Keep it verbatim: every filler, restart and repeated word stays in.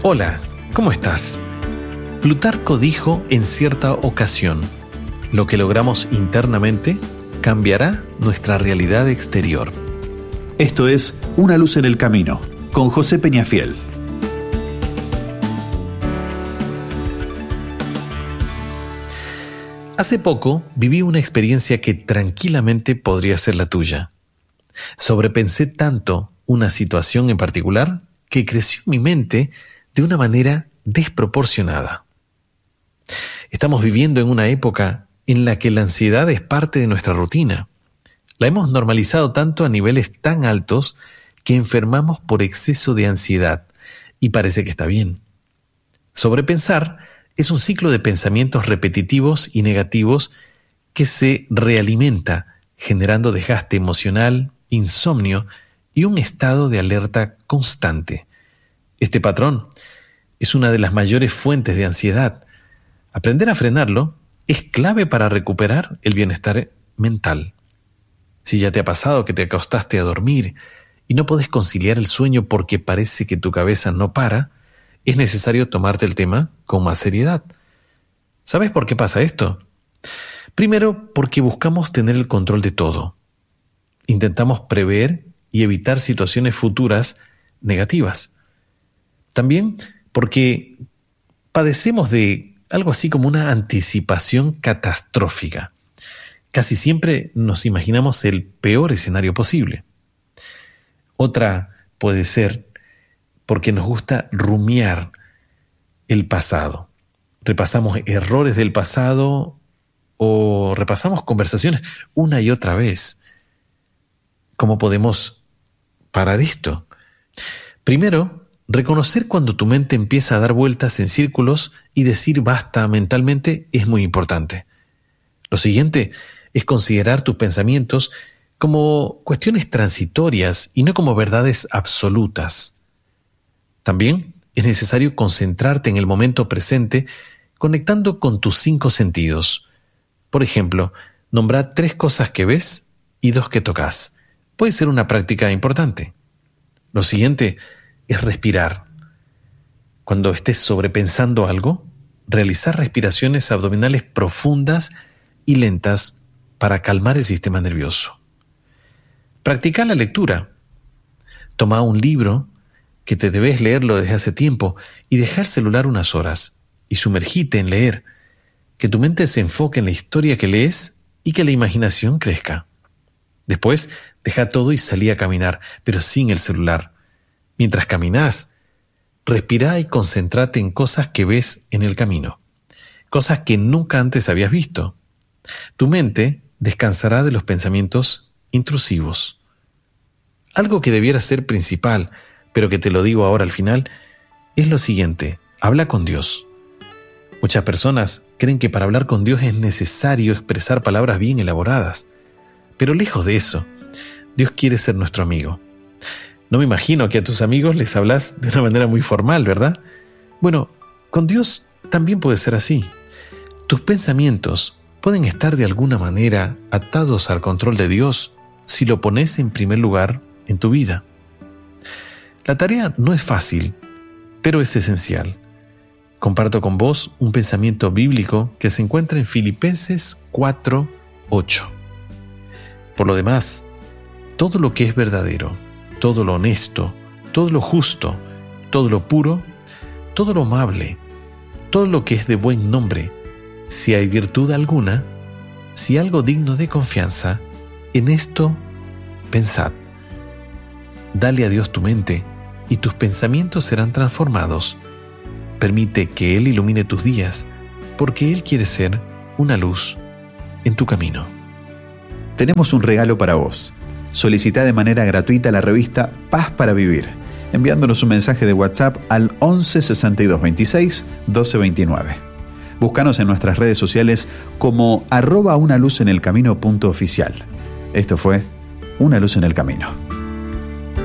Hola, ¿cómo estás? Plutarco dijo en cierta ocasión: lo que logramos internamente cambiará nuestra realidad exterior. Esto es Una luz en el camino, con José Peñafiel. Hace poco viví una experiencia que tranquilamente podría ser la tuya. Sobrepensé tanto una situación en particular que creció mi mente de una manera desproporcionada. Estamos viviendo en una época en la que la ansiedad es parte de nuestra rutina. La hemos normalizado tanto a niveles tan altos que enfermamos por exceso de ansiedad y parece que está bien. Sobrepensar es un ciclo de pensamientos repetitivos y negativos que se realimenta, generando desgaste emocional, insomnio y un estado de alerta constante. Este patrón es una de las mayores fuentes de ansiedad. Aprender a frenarlo es clave para recuperar el bienestar mental. Si ya te ha pasado que te acostaste a dormir y no podés conciliar el sueño porque parece que tu cabeza no para, es necesario tomarte el tema con más seriedad. ¿Sabes por qué pasa esto? Primero, porque buscamos tener el control de todo. Intentamos prever y evitar situaciones futuras negativas. También porque padecemos de algo así como una anticipación catastrófica. Casi siempre nos imaginamos el peor escenario posible. Otra puede ser porque nos gusta rumiar el pasado. Repasamos errores del pasado o repasamos conversaciones una y otra vez. ¿Cómo podemos parar esto? Primero, reconocer cuando tu mente empieza a dar vueltas en círculos y decir basta mentalmente es muy importante. Lo siguiente es considerar tus pensamientos como cuestiones transitorias y no como verdades absolutas. También es necesario concentrarte en el momento presente, conectando con tus cinco sentidos. Por ejemplo, nombrar tres cosas que ves y dos que tocas. Puede ser una práctica importante. Lo siguiente es respirar. Cuando estés sobrepensando algo, realizar respiraciones abdominales profundas y lentas para calmar el sistema nervioso. Practica la lectura. Toma un libro que te debes leerlo desde hace tiempo y dejar el celular unas horas y sumergite en leer. Que tu mente se enfoque en la historia que lees y que la imaginación crezca. Después, deja todo y salí a caminar, pero sin el celular. Mientras caminas, respira y concéntrate en cosas que ves en el camino, cosas que nunca antes habías visto. Tu mente descansará de los pensamientos intrusivos. Algo que debiera ser principal, pero que te lo digo ahora al final, es lo siguiente: habla con Dios. Muchas personas creen que para hablar con Dios es necesario expresar palabras bien elaboradas, pero lejos de eso, Dios quiere ser nuestro amigo. No me imagino que a tus amigos les hablas de una manera muy formal, ¿verdad? Bueno, con Dios también puede ser así. Tus pensamientos pueden estar de alguna manera atados al control de Dios si lo pones en primer lugar en tu vida. La tarea no es fácil, pero es esencial. Comparto con vos un pensamiento bíblico que se encuentra en Filipenses cuatro ocho. Por lo demás, todo lo que es verdadero, todo lo honesto, todo lo justo, todo lo puro, todo lo amable, todo lo que es de buen nombre, si hay virtud alguna, si algo digno de confianza, en esto pensad. Dale a Dios tu mente y tus pensamientos serán transformados. Permite que Él ilumine tus días, porque Él quiere ser una luz en tu camino. Tenemos un regalo para vos. Solicita de manera gratuita la revista Paz para Vivir, enviándonos un mensaje de WhatsApp al once sesenta y dos veintiséis doce veintinueve. Búscanos en nuestras redes sociales como arroba una luz en el camino punto oficial. Esto fue Una luz en el camino.